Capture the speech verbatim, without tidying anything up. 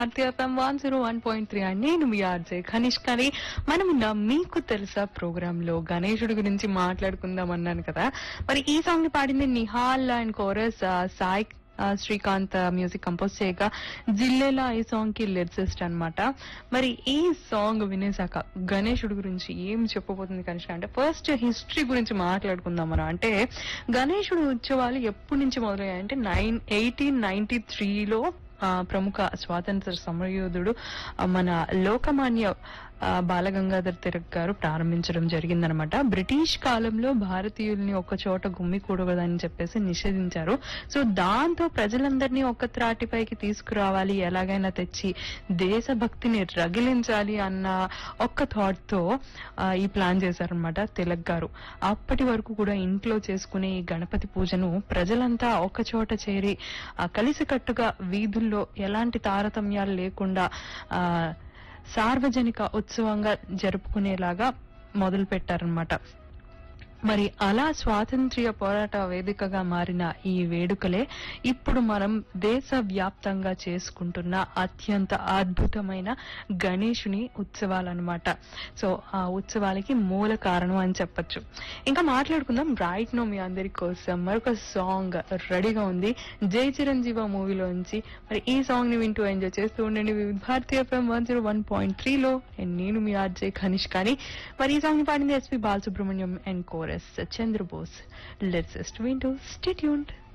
Bharatiya FM one zero one point three and నేను మీ RJ Khanish. కానీ మనం నా మీకు తెలుసా ప్రోగ్రామ్ లో గణేశుడి గురించి మాట్లాడుకుందాం అన్నాను కదా. మరి ఈ సాంగ్ ని పాడింది నిహాల్ అండ్ కోరస్ సాయి ఆ, శ్రీకాంత్ మ్యూజిక్ కంపోజ్ చేయగా జిల్లేలా ఈ సాంగ్ కి లిరిసిస్ట్ అన్నమాట. మరి ఈ సాంగ్ వినేసాక గణేశుడి గురించి ఏం చెప్పబోతుంది కనిష్క అంటే ఫస్ట్ హిస్టరీ గురించి మాట్లాడుకుందాం మనం. అంటే గణేశుడి ఉత్సవాలు ఎప్పటి నుంచి మొదలయ్యాయంటే నైన్ ఎయిటీన్ నైన్టీ త్రీలో ప్రముఖ స్వాతంత్ర సమరయోధుడు ఆ, మన లోకమాన్య ఆ, బాలగంగాధర్ తిలక్ గారు ప్రారంభించడం జరిగిందనమాట. బ్రిటిష్ కాలంలో భారతీయుల్ని ఒక చోట గుమ్మికూడదని చెప్పేసి నిషేధించారు. సో దాంతో ప్రజలందరినీ ఒక్క త్రాటిపైకి తీసుకురావాలి, ఎలాగైనా తెచ్చి దేశభక్తిని రగిలించాలి అన్న ఒక్క థాట్ తో ఆ, ఈ ప్లాన్ చేశారనమాట తిలక్ గారు. అప్పటి వరకు కూడా ఇంట్లో చేసుకునే ఈ గణపతి పూజను ప్రజలంతా ఒక చోట చేరి ఆ, కలిసికట్టుగా వీధుల్లో ఎలాంటి తారతమ్యాలు లేకుండా ఆ సార్వజనిక ఉత్సవంగా జరుపుకునేలాగా మొదలు పెట్టారనమాట. మరి అలా స్వాతంత్ర్య పోరాట వేదికగా మారిన ఈ వేడుకలే ఇప్పుడు మనం దేశవ్యాప్తంగా చేసుకుంటున్న అత్యంత అద్భుతమైన గణేశుని ఉత్సవాలన్నమాట. సో ఆ ఉత్సవాలకి మూల కారణం అని చెప్పొచ్చు. ఇంకా మాట్లాడుకుందాం. రైట్ నో మీ అందరి కోసం మరొక సాంగ్ రెడీగా ఉంది జై చిరంజీవ మూవీలోంచి. మరి ఈ సాంగ్ ని వింటూ ఎంజాయ్ చేస్తూ ఉండండి భారతీయ FM one zero one point three లో. నేను మీ ఆర్జే ఖనిష్. కానీ మరి ఈ సాంగ్ ని పాడింది SP Balasubrahmanyam and chorus Chandrabose. Let's just వింటూ స్టే ట్యూన్డ్.